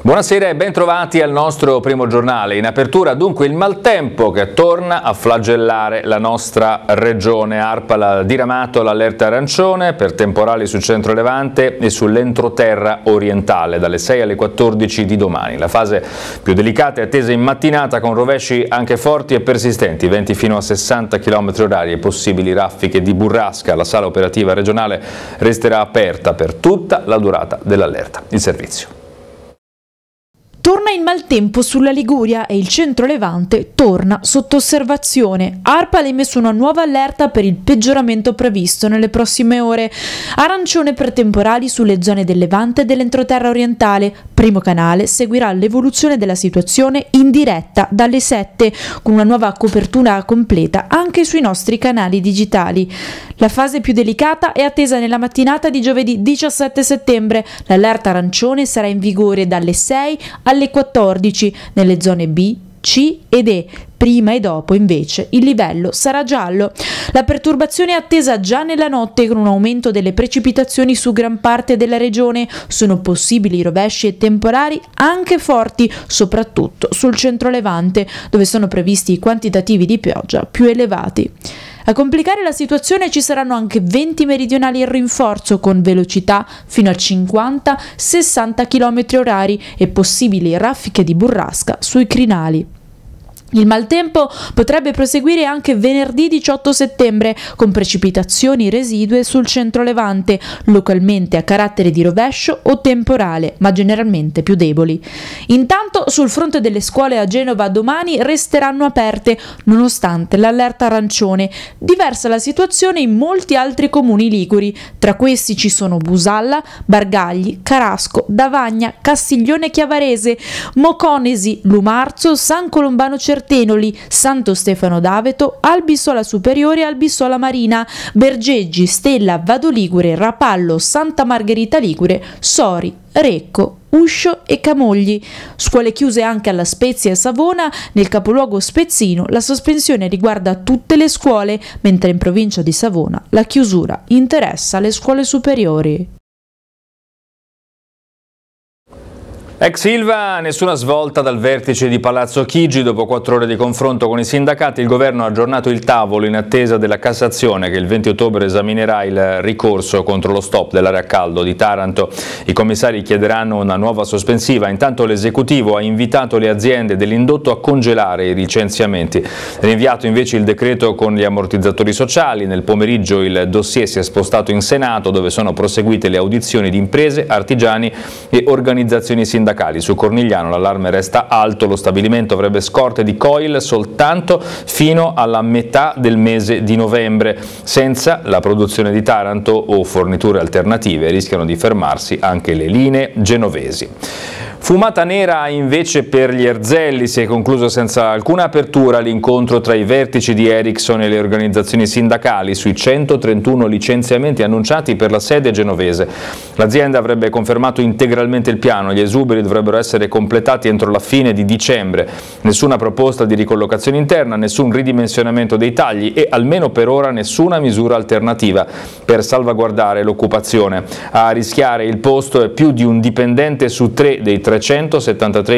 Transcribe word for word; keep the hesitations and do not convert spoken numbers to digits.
Buonasera e ben trovati al nostro primo giornale. In apertura dunque il maltempo che torna a flagellare la nostra regione. ARPAL ha diramato l'allerta arancione per temporali sul centro Levante e sull'entroterra orientale dalle sei alle quattordici di domani. La fase più delicata è attesa in mattinata con rovesci anche forti e persistenti, venti fino a sessanta chilometri orari e possibili raffiche di burrasca. La sala operativa regionale resterà aperta per tutta la durata dell'allerta. Il servizio. Torna il maltempo sulla Liguria e il centro Levante torna sotto osservazione. ARPAL ha emesso una nuova allerta per il peggioramento previsto nelle prossime ore. Arancione per temporali sulle zone del Levante e dell'entroterra orientale. Primo canale seguirà l'evoluzione della situazione in diretta dalle sette, con una nuova copertura completa anche sui nostri canali digitali. La fase più delicata è attesa nella mattinata di giovedì diciassette settembre. L'allerta arancione sarà in vigore dalle sei alle quattordici nelle zone B, C ed E. Prima e dopo, invece, il livello sarà giallo. La perturbazione è attesa già nella notte con un aumento delle precipitazioni su gran parte della regione. Sono possibili rovesci e temporali anche forti, soprattutto sul centro Levante, dove sono previsti i quantitativi di pioggia più elevati. A complicare la situazione ci saranno anche venti meridionali in rinforzo con velocità fino a cinquanta sessanta chilometri orari e possibili raffiche di burrasca sui crinali. Il maltempo potrebbe proseguire anche venerdì diciotto settembre con precipitazioni residue sul centro Levante, localmente a carattere di rovescio o temporale, ma generalmente più deboli. Intanto sul fronte delle scuole a Genova domani resteranno aperte nonostante l'allerta arancione. Diversa la situazione in molti altri comuni liguri, tra questi ci sono Busalla, Bargagli, Carasco, Davagna, Castiglione Chiavarese, Moconesi, Lumarzo, San Colombano Certosa, Tenoli, Santo Stefano d'Aveto, Albisola Superiore e Albisola Marina, Bergeggi, Stella, Vado Ligure, Rapallo, Santa Margherita Ligure, Sori, Recco, Uscio e Camogli. Scuole chiuse anche alla Spezia e Savona. Nel capoluogo spezzino la sospensione riguarda tutte le scuole, mentre in provincia di Savona la chiusura interessa le scuole superiori. Ex Ilva, nessuna svolta dal vertice di Palazzo Chigi. Dopo quattro ore di confronto con i sindacati, il governo ha aggiornato il tavolo in attesa della Cassazione che il venti ottobre esaminerà il ricorso contro lo stop dell'area a caldo di Taranto. I commissari chiederanno una nuova sospensiva. Intanto l'esecutivo ha invitato le aziende dell'indotto a congelare i licenziamenti. Rinviato invece il decreto con gli ammortizzatori sociali. Nel pomeriggio il dossier si è spostato in Senato, dove sono proseguite le audizioni di imprese, artigiani e organizzazioni sindacali. Su Cornigliano l'allarme resta alto, lo stabilimento avrebbe scorte di coil soltanto fino alla metà del mese di novembre. Senza la produzione di Taranto o forniture alternative rischiano di fermarsi anche le linee genovesi. Fumata nera invece per gli Erzelli. Si è concluso senza alcuna apertura l'incontro tra i vertici di Ericsson e le organizzazioni sindacali sui centotrentuno licenziamenti annunciati per la sede genovese. L'azienda avrebbe confermato integralmente il piano, gli esuberi dovrebbero essere completati entro la fine di dicembre. Nessuna proposta di ricollocazione interna, nessun ridimensionamento dei tagli e almeno per ora nessuna misura alternativa per salvaguardare l'occupazione. A rischiare il posto è più di un dipendente su tre dei trecentosettantatré